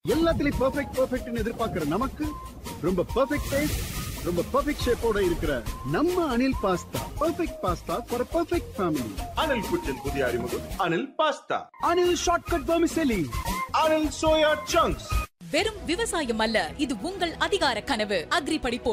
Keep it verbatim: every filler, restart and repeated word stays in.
எல்லாத்துலயும் பெர்ஃபெக்ட் பெர்ஃபெக்ட்னு எதிர்பார்க்கிற நமக்கு ரொம்ப பெர்ஃபெக்ட் டேஸ்ட், ரொம்ப பெர்ஃபெக்ட் ஷேப்போட இருக்கிற நம்ம Anil pasta perfect pasta for perfect family. Anil குச்சின் புதிய அறிமுகம் Anil pasta. Anil shortcut vermicelli. Anil soya chunks. வெறும் விவசாயம் அல்ல, இது உங்கள் அதிகார கனவு. அக்ரி படிப்போடு